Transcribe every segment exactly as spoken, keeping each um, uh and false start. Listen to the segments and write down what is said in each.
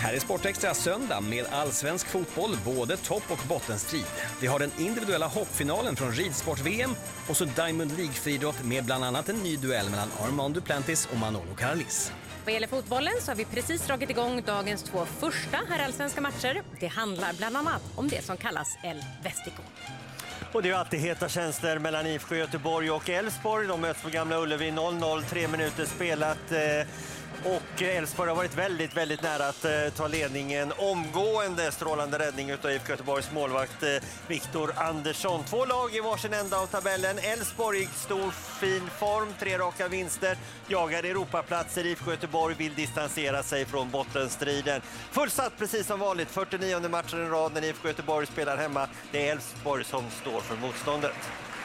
Här är Sportextra söndag med allsvensk fotboll, både topp- och bottenstrid. Vi har den individuella hoppfinalen från ridsport-V M och så Diamond League-friidrott med bland annat en ny duell mellan Armand Duplantis och Manolo Caralis. Vad gäller fotbollen så har vi precis dragit igång dagens två första herrallsvenska matcher. Det handlar bland annat om det som kallas El Vestico. Och det är alltid heta tjänster mellan I F K Göteborg och Elfsborg. De möts på Gamla Ullevi, noll noll, tre minuter spelat. Och Elfsborg har varit väldigt, väldigt nära att ta ledningen. Omgående strålande räddning utav I F K Göteborgs målvakt Viktor Andersson. Två lag i varsin ända av tabellen. Elfsborg i stor fin form, tre raka vinster. Jagar Europaplatser. I F K Göteborg vill distansera sig från bottenstriden. Fullsatt precis som vanligt, fyrtionionde matchen i rad när I F K Göteborg spelar hemma. Det är Elfsborg som står för motståndet.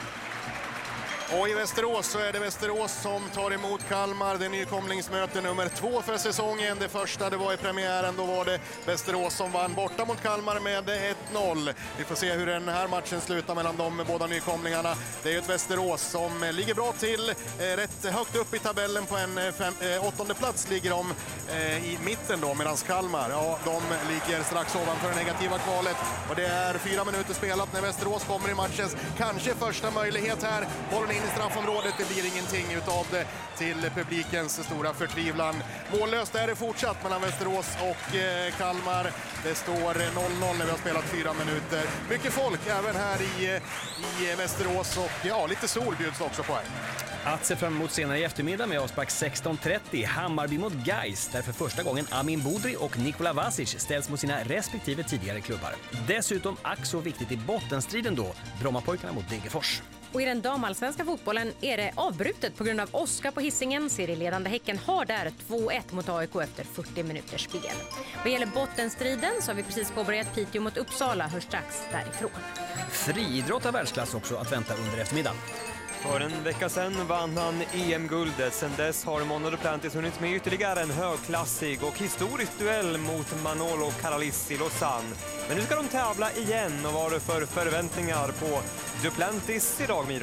Och i Västerås så är det Västerås som tar emot Kalmar. Det är nykomlingsmöte nummer två för säsongen. Det första det var i premiären, då var det Västerås som vann borta mot Kalmar med ett noll. Vi får se hur den här matchen slutar mellan de båda nykomlingarna. Det är ett Västerås som ligger bra till, rätt högt upp i tabellen på en fem, eh, åttonde plats ligger de eh, i mitten då, medan Kalmar, ja, de ligger strax ovanför det negativa kvalet. Och det är fyra minuter spelat när Västerås kommer i matchens kanske första möjlighet här. Bollen in i straffområdet, det blir ingenting utav det till publikens stora förtvivlan. Mållöst är det fortsatt mellan Västerås och eh, Kalmar. Det står noll noll när vi har spelat fyra minuter. Mycket folk även här i, i Västerås och ja, lite sol bjuds också på här. Att se fram emot senare i eftermiddag med avspark sexton trettio. Hammarby mot Gais, där för första gången Amin Budri och Nikola Vasic ställs mot sina respektive tidigare klubbar. Dessutom ack så viktigt i bottenstriden då, Brommapojkarna mot Degerfors. Och i den damallsvenska fotbollen är det avbrutet på grund av åska på Hisingen. Serieledande Häcken har där två ett mot A I K efter fyrtio minuters spel. Vad gäller bottenstriden så har vi precis påbörjat Piteå mot Uppsala, hör strax därifrån. Friidrott av världsklass också att vänta under eftermiddagen. För en vecka sedan vann han E M-guldet. Sedan dess har Manolo Duplantis hunnit med ytterligare en högklassig och historisk duell mot Manolo Caralis i Lausanne. Men nu ska de tävla igen, och vad är det för förväntningar på Duplantis idag, Miro?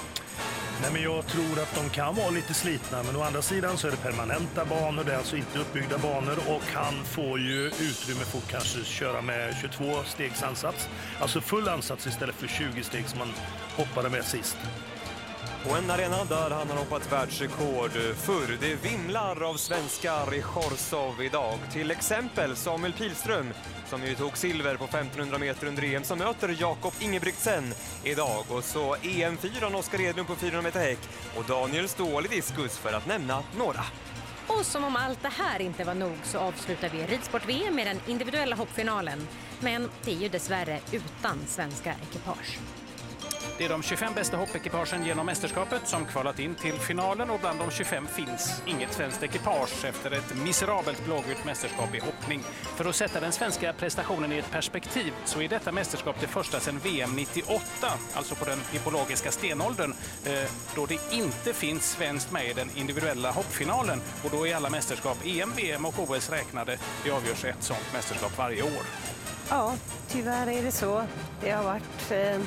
Nej, men jag tror att de kan vara lite slitna, men å andra sidan så är det permanenta banor, det är alltså inte uppbyggda banor, och han får ju utrymme för att kanske köra med tjugotvå stegs ansats. Alltså full ansats istället för tjugo steg som man hoppade med sist. På en arena där han har hoppat världsrekord förr. Det vimlar av svenskar i Chorzów idag. Till exempel Samuel Pilström, som ju tog silver på femtonhundra meter under E M, som möter Jakob Ingebrigtsen idag. Och så E M fyra Oskar Edlund på fyrahundra meter häck och Daniel Ståhl i diskus, för att nämna några. Och som om allt det här inte var nog så avslutar vi ridsport-V M med den individuella hoppfinalen. Men det är ju dessvärre utan svenska ekipage. Det är de tjugofem bästa hoppekipagen genom mästerskapet som kvalat in till finalen, och bland de tjugofem finns inget svenskt ekipage efter ett miserabelt blågult mästerskap i hoppning. För att sätta den svenska prestationen i ett perspektiv så är detta mästerskap det första sedan V M nittioåtta, alltså på den hippologiska stenåldern, då det inte finns svenskt med i den individuella hoppfinalen, och då är alla mästerskap E M, V M och O S räknade. Det avgörs ett sånt mästerskap varje år. Ja, tyvärr är det så. Det har varit eh...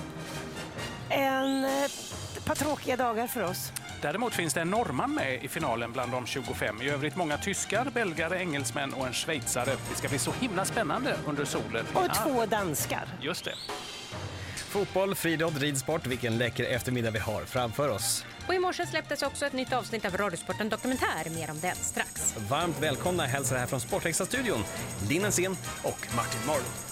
en eh, par tråkiga dagar för oss. Däremot finns det en norrman med i finalen bland de tjugofem. I övrigt många tyskar, belgare, engelsmän och en schweizare. Det ska bli så himla spännande under solen. Och ja. Två danskar. Just det. Fotboll, friidrott, ridsport, vilken läcker eftermiddag vi har framför oss. Och i morse släpptes också ett nytt avsnitt av Radiosporten Dokumentär, mer om den strax. Varmt välkomna hälsar här från Sportextra-studion, Linn Ensén och Martin Marlund.